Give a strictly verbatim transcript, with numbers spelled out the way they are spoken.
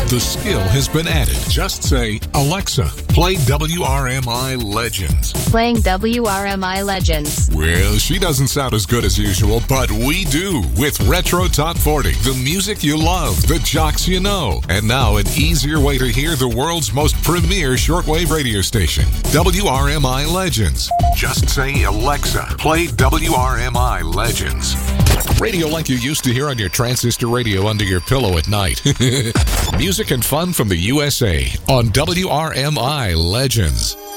the skill has been added. Just say, Alexa, play W R M I Legends. Playing W R M I Legends. Well, she doesn't sound as good as usual, but we do with Retro Top forty, the music you love, the jocks you know. And now an easier way to hear the world's most premier shortwave radio station, W R M I Legends. Just say, Alexa, play W R M I Legends. Radio like you used to hear on your transistor radio under your pillow at night. Music and fun from the U S A on W R M I Legends.